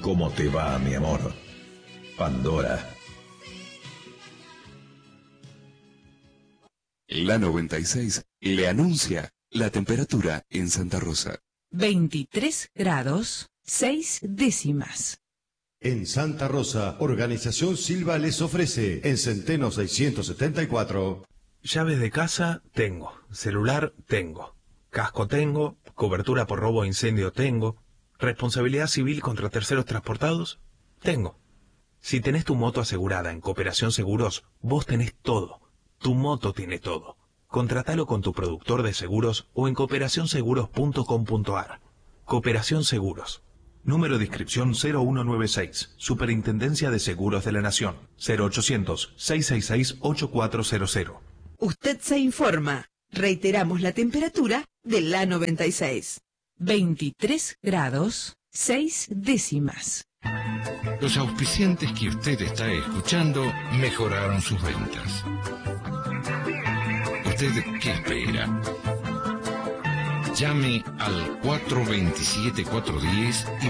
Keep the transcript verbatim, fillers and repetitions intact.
¿Cómo te va, mi amor? Pandora. La noventa y seis le anuncia la temperatura en Santa Rosa. veintitrés grados, seis décimas. En Santa Rosa, Organización Silva les ofrece en Centeno seiscientos setenta y cuatro. Llaves de casa tengo, celular tengo, casco tengo, cobertura por robo o incendio tengo, responsabilidad civil contra terceros transportados tengo. Si tenés tu moto asegurada en Cooperación Seguros, vos tenés todo. Tu moto tiene todo. Contratalo con tu productor de seguros o en cooperación seguros punto com punto a r. Cooperación Seguros. Número de inscripción cero uno nueve seis. Superintendencia de Seguros de la Nación. cero ochocientos, seiscientos sesenta y seis, ochenta y cuatro cero cero. Usted se informa. Reiteramos la temperatura de la noventa y seis. veintitrés grados, seis décimas. Los auspiciantes que usted está escuchando mejoraron sus ventas. ¿Usted qué espera? Llame al cuatro dos siete, cuatro uno cero y